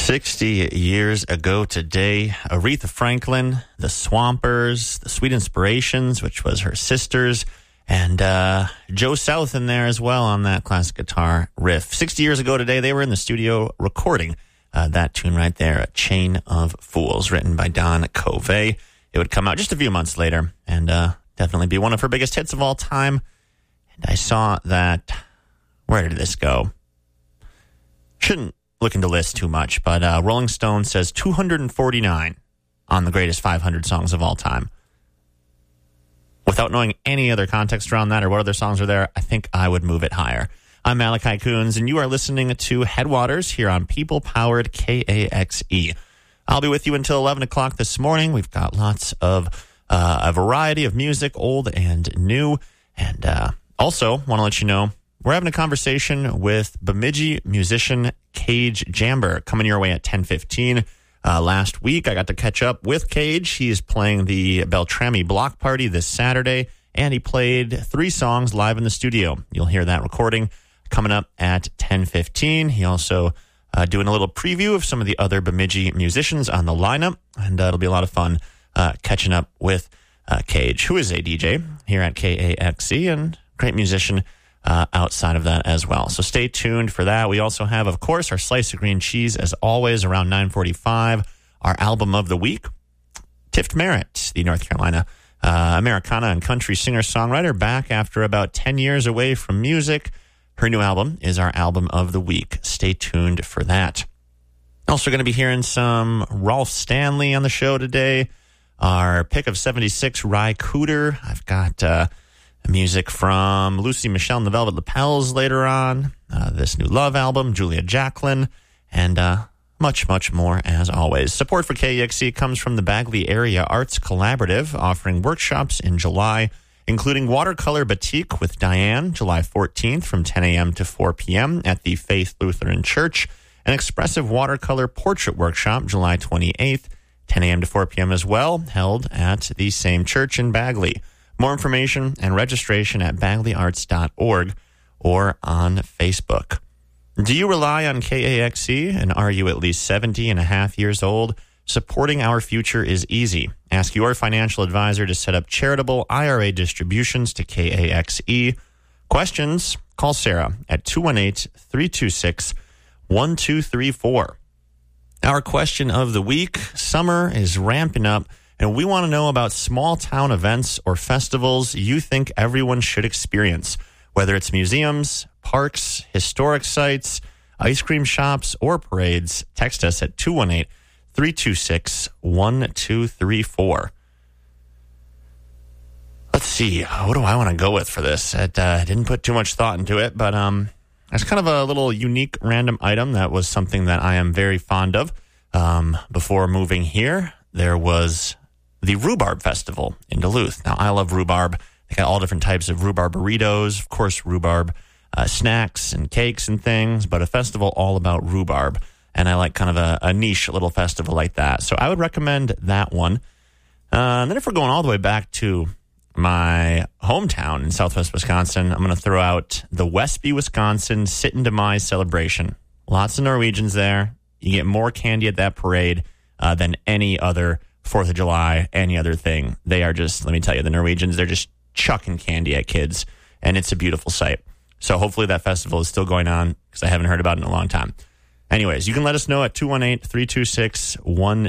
60 years ago today, Aretha Franklin, the Swampers, the Sweet Inspirations, which was her sisters, and Joe South in there as well on that classic guitar riff. 60 years ago today, they were in the studio recording that tune right there, A Chain of Fools, written by Don Covey. It would come out just a few months later and definitely be one of her biggest hits of all time. And I saw that, where did this go? Shouldn't look into lists too much, but Rolling Stone says 249 on the greatest 500 songs of all time. Without knowing any other context around that or what other songs are there, I think I would move it higher. I'm Malachi Coons, and you are listening to Headwaters here on People-Powered KAXE. I'll be with you until 11 o'clock this morning. We've got lots of a variety of music, old and new. And also want to let you know, we're having a conversation with Bemidji musician Cage Jamber coming your way at 10:15. Last week, I got to catch up with Cage. He is playing the Beltrami Block Party this Saturday, and he played 3 songs live in the studio. You'll hear that recording coming up at 10:15. He also doing a little preview of some of the other Bemidji musicians on the lineup, and it'll be a lot of fun catching up with Cage, who is a DJ here at KAXE and great musician outside of that as well. So stay tuned for that. We also have, of course, our Slice of Green Cheese, as always, around 9:45. Our album of the week, Tift Merritt, the North Carolina Americana and country singer-songwriter, back after about 10 years away from music. Her new album is our album of the week. Stay tuned for that. Also going to be hearing some Rolf Stanley on the show today. Our pick of 76, Ry Cooder. I've got music from Lucy Michelle and the Velvet Lapels later on, this new Love album, Julia Jacqueline, and much, much more as always. Support for KAXE comes from the Bagley Area Arts Collaborative, offering workshops in July, including Watercolor Batik with Diane, July 14th from 10 a.m. to 4 p.m. at the Faith Lutheran Church, an Expressive Watercolor Portrait Workshop, July 28th, 10 a.m. to 4 p.m. as well, held at the same church in Bagley. More information and registration at bagleyarts.org or on Facebook. Do you rely on KAXE, and are you at least 70 and a half years old? Supporting our future is easy. Ask your financial advisor to set up charitable IRA distributions to KAXE. Questions? Call Sarah at 218-326-1234. Our question of the week: summer is ramping up, and we want to know about small town events or festivals you think everyone should experience, whether it's museums, parks, historic sites, ice cream shops, or parades. Text us at 218-326-1234. Let's see, what do I want to go with for this? I didn't put too much thought into it, but it's kind of a little unique random item that was something that I am very fond of. Before moving here, there was the Rhubarb Festival in Duluth. Now, I love rhubarb. They got all different types of rhubarb burritos, of course, rhubarb snacks and cakes and things, but a festival all about rhubarb. And I like kind of a niche little festival like that. So I would recommend that one. And then if we're going all the way back to my hometown in Southwest Wisconsin, I'm going to throw out the Westby, Wisconsin Sit and Demise celebration. Lots of Norwegians there. You get more candy at that parade than any other 4th of July, any other thing. They are just, let me tell you, the Norwegians, they're just chucking candy at kids, and it's a beautiful sight. So hopefully that festival is still going on, because I haven't heard about it in a long time. Anyways, you can let us know at 218-326-1234.